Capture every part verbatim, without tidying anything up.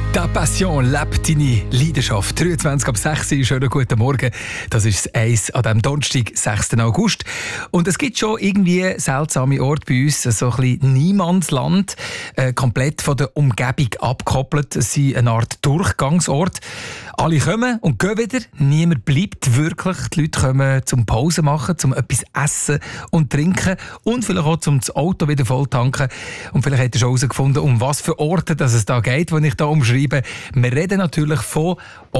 «Ta Passion» lebt deine Leidenschaft. dreiundzwanzig ab sechs Uhr, schönen guten Morgen. Das ist das Eis an diesem Donnerstag, sechsten August. Und es gibt schon irgendwie seltsame Orte bei uns, so ein bisschen Niemandsland, äh, komplett von der Umgebung abgekoppelt. Es sind eine Art Durchgangsort. Alle kommen und gehen wieder, niemand bleibt wirklich. Die Leute kommen zum Pause machen, zum etwas essen und trinken und vielleicht auch zum das Auto wieder voll tanken. Und vielleicht habt ihr schon herausgefunden, um was für Orte dass es da geht, die ich hier umschreibe. Wir reden natürlich von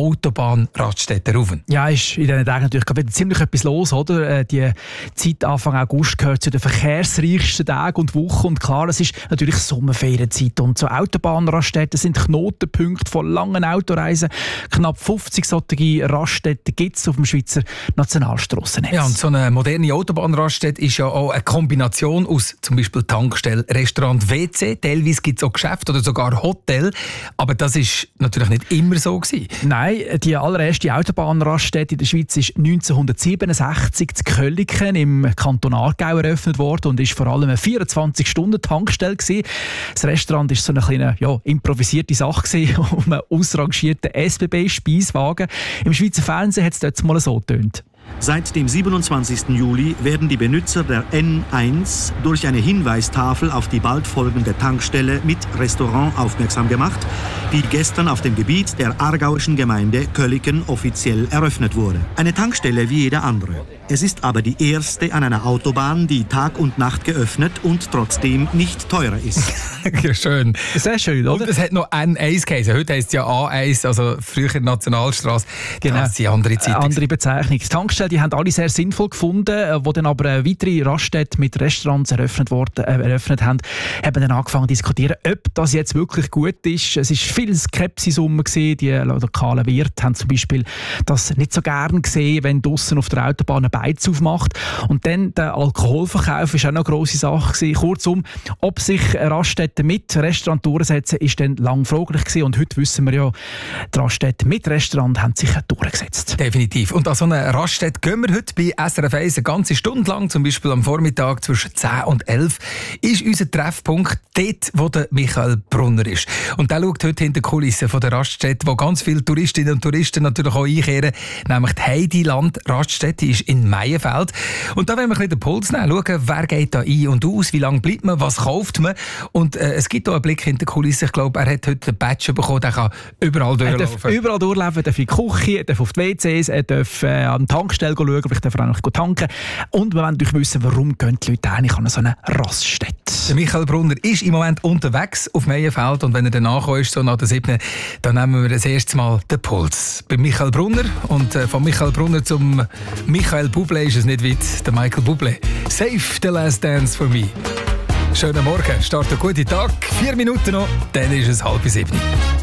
Autobahn-Raststätten. Ja, ist in diesen Tagen natürlich wieder ziemlich etwas los, oder? Die Zeit Anfang August gehört zu den verkehrsreichsten Tagen und Wochen. Und klar, es ist natürlich Sommerferienzeit. Und so Autobahnraststätten sind Knotenpunkte von langen Autoreisen. Knapp fünfzig solche Raststätten gibt es auf dem Schweizer Nationalstrassennetz. Ja, und so eine moderne Autobahnraststätte ist ja auch eine Kombination aus zum Beispiel Tankstelle, Restaurant, W C. Teilweise gibt es auch Geschäfte oder sogar Hotel. Aber das ist natürlich nicht immer so gewesen. Nein, die allererste Autobahnraststätte in der Schweiz ist neunzehnhundertsiebenundsechzig in Köliken im Kanton Aargau eröffnet worden und ist vor allem eine vierundzwanzig-Stunden-Tankstelle gewesen. Das Restaurant war so eine kleine, ja, improvisierte Sache gewesen, um einen ausrangierten S B B-Speiswagen. Im Schweizer Fernsehen hat es dort mal so getönt. Seit dem siebenundzwanzigsten Juli werden die Benutzer der N eins durch eine Hinweistafel auf die bald folgende Tankstelle mit Restaurant aufmerksam gemacht, die gestern auf dem Gebiet der aargauischen Gemeinde Köliken offiziell eröffnet wurde. Eine Tankstelle wie jede andere. Es ist aber die erste an einer Autobahn, die Tag und Nacht geöffnet und trotzdem nicht teurer ist. Ja, schön. Sehr schön, oder? Und es hat noch N eins geheißen. Heute heisst es ja A eins, also früher Nationalstrasse. Genau. Das sind andere Zeiten. Eine andere Bezeichnung. Die Tankstellen die haben alle sehr sinnvoll gefunden, wo dann aber weitere Raststätten mit Restaurants eröffnet, worden, äh, eröffnet haben, haben dann angefangen zu diskutieren, ob das jetzt wirklich gut ist. Es war viel Skepsis rum. Die lokalen Wirte haben zum Beispiel das nicht so gern gesehen, wenn draussen auf der Autobahn ein Beiz aufmacht. Und dann der Alkoholverkauf war auch noch eine grosse Sache gewesen. Kurzum, ob sich Raststätten mit Restaurant durchsetzen, ist dann lang fraglich gewesen. Und heute wissen wir ja, die Raststätten mit Restaurant haben sich durchgesetzt. Definitiv. Und an so einer Raststätte gehen wir heute bei S R F eins eine ganze Stunde lang, zum Beispiel am Vormittag zwischen zehn und elf, ist unser Treffpunkt dort, wo der Michael Brunner ist. Und der schaut heute hinter die Kulissen von der Raststätte, wo ganz viele Touristinnen und Touristen natürlich auch einkehren, nämlich die Heidiland-Raststätte ist in Meienfeld. Und da wollen wir ein bisschen den Puls nehmen, schauen, wer geht da ein und aus, wie lange bleibt man, was kauft man. Und äh, es gibt auch einen Blick hinter die Kulissen. Ich glaube, er hat heute einen Badge bekommen, der kann überall durchlaufen. Er darf überall durchlaufen, er darf in die Küche, er darf auf die W Cs, er darf äh, an die Tankstelle schauen, vielleicht darf er auch noch tanken. Und wir wollen natürlich wissen, warum gehen die Leute eigentlich an so eine Raststätte. Der Michael Brunner ist im Moment unterwegs auf Meienfeld und wenn er danach ist, so nach der siebten, dann nehmen wir das erste Mal den Puls. Bei Michael Brunner und äh, von Michael Brunner zum Michael Bublé ist es nicht weit, der Michael Bublé. Save the last dance for me. Schönen Morgen, start einen guten Tag, vier Minuten noch, dann ist es halb sieben.